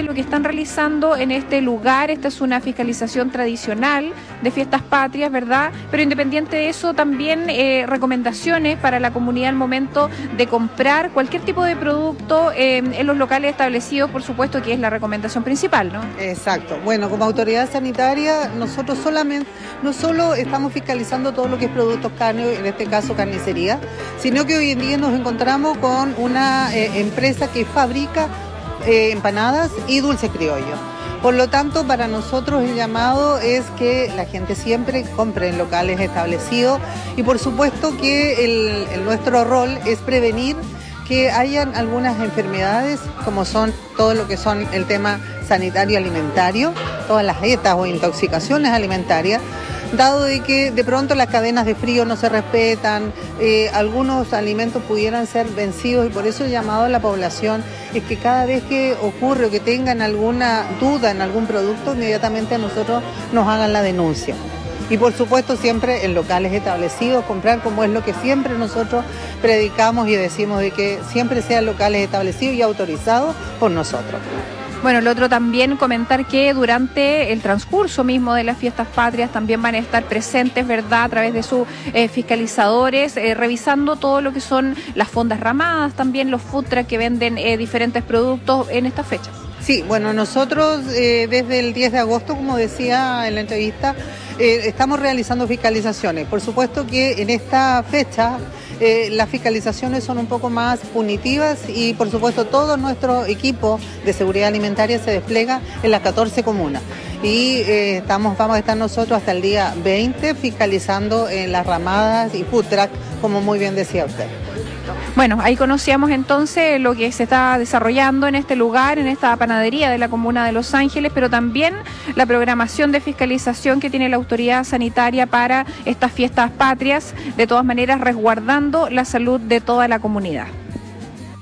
lo que están realizando en este lugar. Esta es una fiscalización tradicional de fiestas patrias, ¿verdad? Pero independiente de eso, también recomendaciones para la comunidad al momento de comprar cualquier tipo de producto en los locales establecidos, por supuesto, que es la recomendación principal, ¿no? Exacto. Bueno, como autoridad sanitaria, nosotros no solo estamos fiscalizando todo lo que es productos carne, en este caso carnicería, sino que hoy en día nos encontramos con una empresa que fabrica empanadas y dulce criollo. Por lo tanto, para nosotros el llamado es que la gente siempre compre en locales establecidos y por supuesto que nuestro rol es prevenir que hayan algunas enfermedades como son todo lo que son el tema sanitario alimentario, todas las dietas o intoxicaciones alimentarias, dado de que de pronto las cadenas de frío no se respetan, algunos alimentos pudieran ser vencidos y por eso el llamado a la población es que cada vez que ocurre o que tengan alguna duda en algún producto, inmediatamente a nosotros nos hagan la denuncia. Y por supuesto siempre en locales establecidos, comprar como es lo que siempre nosotros predicamos y decimos de que siempre sean locales establecidos y autorizados por nosotros. Bueno, lo otro también comentar que durante el transcurso mismo de las fiestas patrias también van a estar presentes, ¿verdad?, a través de sus fiscalizadores, revisando todo lo que son las fondas ramadas, también los food trucks que venden diferentes productos en estas fechas. Sí, bueno, nosotros desde el 10 de agosto, como decía en la entrevista, estamos realizando fiscalizaciones. Por supuesto que en esta fecha las fiscalizaciones son un poco más punitivas y por supuesto todo nuestro equipo de seguridad alimentaria se despliega en las 14 comunas. Y vamos a estar nosotros hasta el día 20 fiscalizando en las ramadas y food truck, como muy bien decía usted. Bueno, ahí conocíamos entonces lo que se está desarrollando en este lugar, en esta panadería de la comuna de Los Ángeles, pero también la programación de fiscalización que tiene la autoridad sanitaria para estas fiestas patrias, de todas maneras resguardando la salud de toda la comunidad.